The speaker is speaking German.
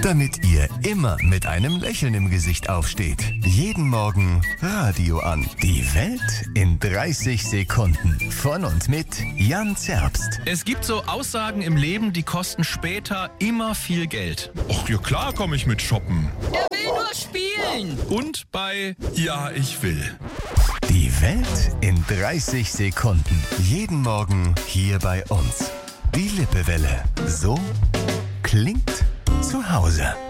damit ihr immer mit einem Lächeln im Gesicht aufsteht. Jeden Morgen Radio an. Die Welt in 30 Sekunden. Von und mit Jan Zerbst. Es gibt so Aussagen im Leben, die kosten später immer viel Geld. Ach ja, klar komme ich mit shoppen. Er will nur spielen. Und bei Ja, ich will. Die Welt in 30 Sekunden. Jeden Morgen hier bei uns. Die Lippewelle. So klingt zu Hause.